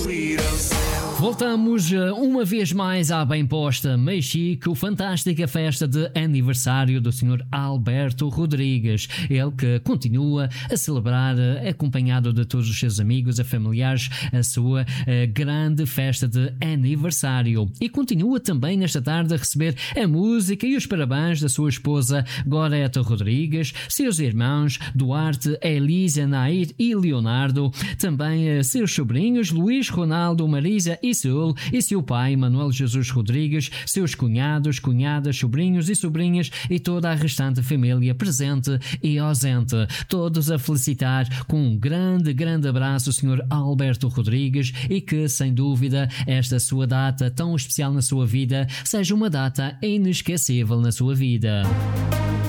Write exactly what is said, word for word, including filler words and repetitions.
Voltamos uh, uma vez mais à bem posta Mexico, fantástica festa de aniversário do senhor Alberto Rodrigues. Ele que continua a celebrar, uh, acompanhado de todos os seus amigos e familiares, a sua uh, grande festa de aniversário. E continua também nesta tarde a receber a música e os parabéns da sua esposa Goreta Rodrigues, seus irmãos Duarte, Elisa, Nair e Leonardo, também uh, seus sobrinhos Luís, Ronaldo, Marisa e Saúl, e seu pai Manuel Jesus Rodrigues, seus cunhados, cunhadas, sobrinhos e sobrinhas e toda a restante família presente e ausente. Todos a felicitar com um grande, grande abraço o senhor Alberto Rodrigues, e que, sem dúvida, esta sua data tão especial na sua vida seja uma data inesquecível na sua vida.